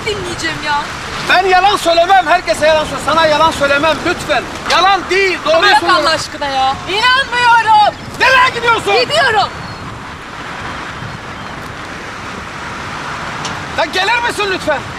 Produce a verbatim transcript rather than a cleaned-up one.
dinleyeceğim ya? Ben yalan söylemem. Herkese yalan söyle. Sana yalan söylemem lütfen. Yalan değil. Doğruyu Bırak söylüyorum. Allah aşkına ya. İnanmıyorum. Nereye gidiyorsun? Gidiyorum. Ya gelir misin lütfen?